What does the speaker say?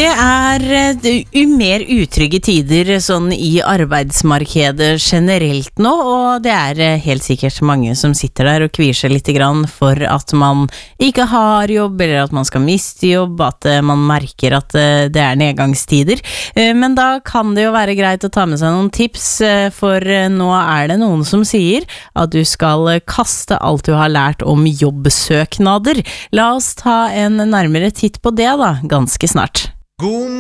Mer utrygge tider sånn i arbeidsmarkedet generelt nå, og det helt sikkert mange som sitter der og kvier seg litt grann for at man ikke har jobb, eller at man skal miste jobb, at man merker at det nedgangstider. Men da kan det jo være greit å ta med seg noen tips, for nå det noen som sier at du skal kaste alt du har lært om jobbsøknader. La oss ta en nærmere titt på det da, ganske snart. God